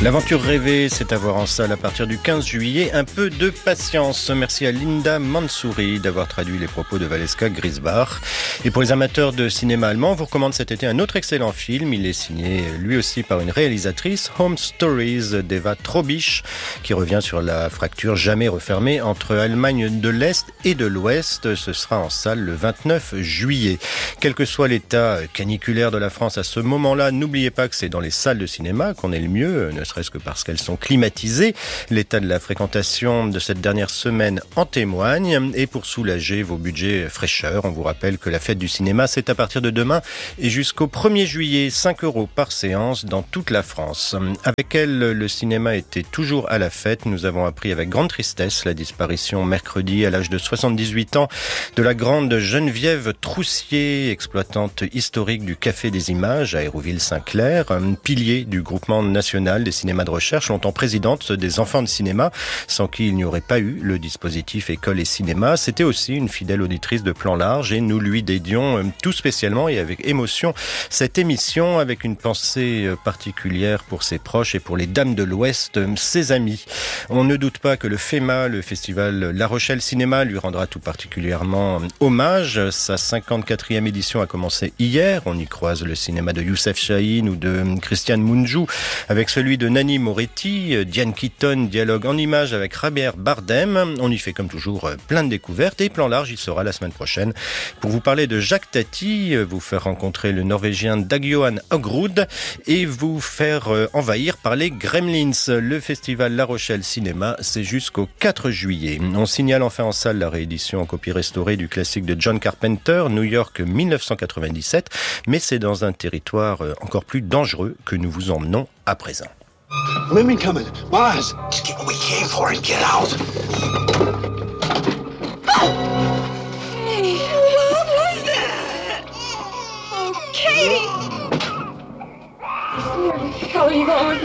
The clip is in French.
L'aventure rêvée, c'est à voir en salle à partir du 15 juillet. Un peu de patience. Merci à Linda Mansouri d'avoir traduit les propos de Valeska Grisbach. Et pour les amateurs de cinéma allemand, on vous recommande cet été un autre excellent film. Il est signé lui aussi par une réalisatrice, Home Stories d'Eva Trobisch, qui revient sur la fracture jamais refermée entre Allemagne de l'Est et de l'Ouest. Ce sera en salle le 29 juillet. Quel que soit l'état caniculaire de la France à ce moment-là, n'oubliez pas que c'est dans les salles de cinéma qu'on est le mieux, ne serait-ce que parce qu'elles sont climatisées. L'état de la fréquentation de cette dernière semaine en témoigne. Et pour soulager vos budgets fraîcheur, on vous rappelle que la fête du cinéma, c'est à partir de demain et jusqu'au 1er juillet, 5 € par séance dans toute la France. Avec elle, le cinéma était toujours à la fête. Nous avons appris avec grande tristesse la disparition mercredi à l'âge de 78 ans de la grande Geneviève Troussier, exploitante historique du Café des Images à Hérouville-Saint-Clair, pilier du groupement national des cinémas de recherche, longtemps présidente des enfants de cinéma, sans qui il n'y aurait pas eu le dispositif école et cinéma. C'était aussi une fidèle auditrice de Plan Large et nous lui dédions tout spécialement et avec émotion cette émission, avec une pensée particulière pour ses proches et pour les dames de l'Ouest, ses amis. On ne doute pas que le FEMA, le festival La Rochelle Cinéma, lui rendra tout particulièrement hommage. Sa 54e édition a commencé hier. On y croise le cinéma de Youssef Chahine ou de Christiane Mungiu avec celui de Nanni Moretti. Diane Keaton dialogue en images avec Javier Bardem. On y fait comme toujours plein de découvertes et Plan Large, il sera la semaine prochaine pour vous parler de Jacques Tati, vous faire rencontrer le Norvégien Dag Johan Hogrud et vous faire envahir par les Gremlins. Le festival La Rochelle Cinéma, c'est jusqu'au 4 juillet. On signale enfin en salle la réédition en copie restaurée du classique de John Carpenter, New York 1997, mais c'est dans un territoire encore plus dangereux que nous vous emmenons à présent. Women coming. Mars. Just get what we came for and get out. Hey, what was that? Oh, Katie! Where the hell are you going with